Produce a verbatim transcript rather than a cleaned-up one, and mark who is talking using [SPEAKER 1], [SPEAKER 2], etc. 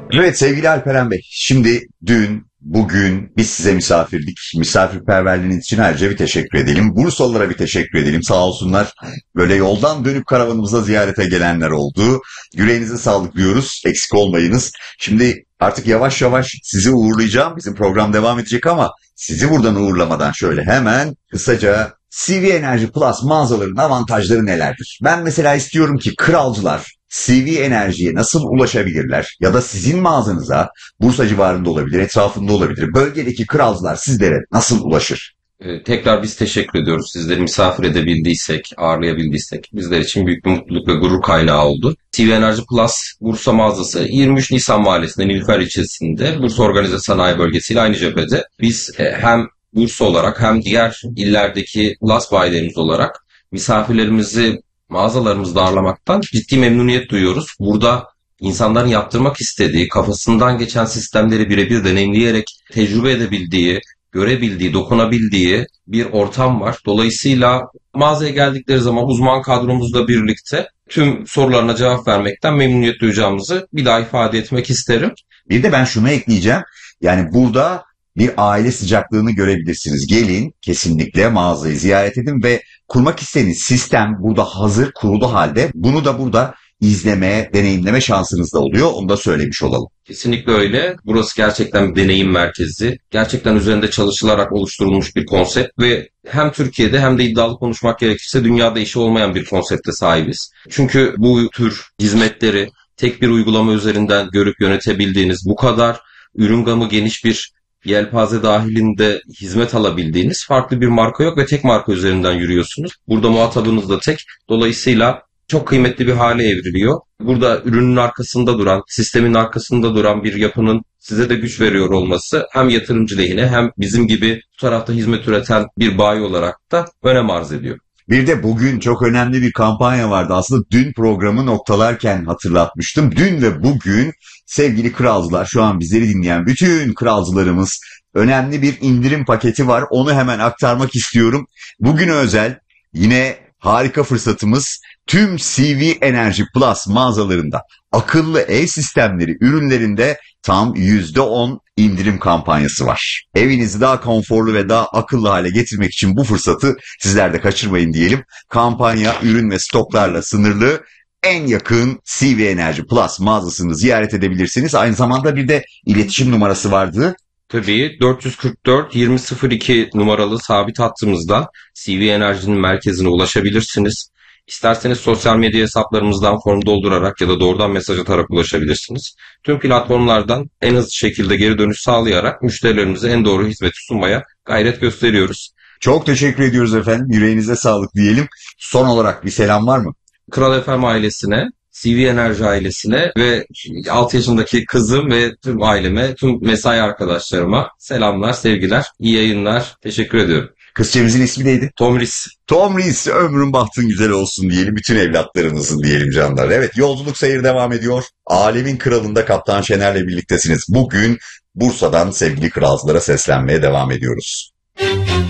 [SPEAKER 1] Evet sevgili Alperen Bey, şimdi dün, bugün biz size misafirlik, misafirperverliğiniz için ayrıca bir teşekkür edelim. Bursalılara bir teşekkür edelim. Sağ olsunlar böyle yoldan dönüp karavanımıza ziyarete gelenler oldu. Yüreğinize sağlık diyoruz, eksik olmayınız. Şimdi artık yavaş yavaş sizi uğurlayacağım. Bizim program devam edecek ama sizi buradan uğurlamadan şöyle hemen kısaca C V Enerji Plus mağazalarının avantajları nelerdir? Ben mesela istiyorum ki kralcılar C V Enerji'ye nasıl ulaşabilirler? Ya da sizin mağazanıza Bursa civarında olabilir, etrafında olabilir. Bölgedeki kralcılar sizlere nasıl ulaşır?
[SPEAKER 2] Ee, tekrar biz teşekkür ediyoruz. Sizleri misafir edebildiysek, ağırlayabildiysek bizler için büyük bir mutluluk ve gurur kaynağı oldu. C V Enerji Plus Bursa mağazası yirmi üç Nisan Mahallesi'nde Nilüfer ilçesinde Bursa Organize Sanayi Bölgesi ile aynı cephede. Biz e, hem Bursa olarak hem diğer illerdeki Plus bayilerimiz olarak misafirlerimizi mağazalarımızda ağırlamaktan ciddi memnuniyet duyuyoruz. Burada insanların yaptırmak istediği, kafasından geçen sistemleri birebir deneyimleyerek tecrübe edebildiği, görebildiği, dokunabildiği bir ortam var. Dolayısıyla mağazaya geldikleri zaman uzman kadromuzla birlikte tüm sorularına cevap vermekten memnuniyet duyacağımızı bir daha ifade etmek isterim.
[SPEAKER 1] Bir de ben şunu ekleyeceğim. Yani burada bir aile sıcaklığını görebilirsiniz. Gelin kesinlikle mağazayı ziyaret edin ve kurmak istediğiniz sistem burada hazır kurulu halde. Bunu da burada izleme, deneyimleme şansınız da oluyor. Onu da söylemiş olalım.
[SPEAKER 2] Kesinlikle öyle. Burası gerçekten bir deneyim merkezi. Gerçekten üzerinde çalışılarak oluşturulmuş bir konsept ve hem Türkiye'de hem de iddialı konuşmak gerekirse dünyada eşi olmayan bir konsepte sahibiz. Çünkü bu tür hizmetleri tek bir uygulama üzerinden görüp yönetebildiğiniz, bu kadar ürün gamı geniş bir yelpaze dahilinde hizmet alabildiğiniz farklı bir marka yok ve tek marka üzerinden yürüyorsunuz. Burada muhatabınız da tek. Dolayısıyla çok kıymetli bir hale evriliyor. Burada ürünün arkasında duran, sistemin arkasında duran bir yapının size de güç veriyor olması hem yatırımcı lehine hem bizim gibi bu tarafta hizmet üreten bir bayi olarak da önem arz ediyor.
[SPEAKER 1] Bir de bugün çok önemli bir kampanya vardı. Aslında dün programı noktalarken hatırlatmıştım. Dün ve bugün sevgili kralcılar, şu an bizleri dinleyen bütün kralcılarımız önemli bir indirim paketi var. Onu hemen aktarmak istiyorum. Bugün özel yine harika fırsatımız tüm C V Enerji Plus mağazalarında akıllı ev sistemleri ürünlerinde tam yüzde on indirim kampanyası var. Evinizi daha konforlu ve daha akıllı hale getirmek için bu fırsatı sizler de kaçırmayın diyelim. Kampanya ürün ve stoklarla sınırlı. En yakın C V Enerji Plus mağazasını ziyaret edebilirsiniz. Aynı zamanda bir de iletişim numarası vardı.
[SPEAKER 2] Tabii dört yüz kırk dört yirmi sıfır iki numaralı sabit hattımızdan C V Enerji'nin merkezine ulaşabilirsiniz. İsterseniz sosyal medya hesaplarımızdan form doldurarak ya da doğrudan mesaj atarak ulaşabilirsiniz. Tüm platformlardan en hızlı şekilde geri dönüş sağlayarak müşterilerimize en doğru hizmeti sunmaya gayret gösteriyoruz.
[SPEAKER 1] Çok teşekkür ediyoruz efendim. Yüreğinize sağlık diyelim. Son olarak bir selam var mı?
[SPEAKER 2] Kral F M ailesine, C V Enerji ailesine ve altı yaşındaki kızım ve tüm aileme, tüm mesai arkadaşlarıma selamlar, sevgiler, iyi yayınlar. Teşekkür ediyorum.
[SPEAKER 1] Kızcağızın ismi neydi?
[SPEAKER 2] Tomris.
[SPEAKER 1] Tomris, ömrün bahtın güzel olsun diyelim. Bütün evlatlarınızın diyelim canlar. Evet, yolculuk seyir devam ediyor. Alemin kralında Kaptan Şener'le birliktesiniz. Bugün Bursa'dan sevgili kralcılara seslenmeye devam ediyoruz.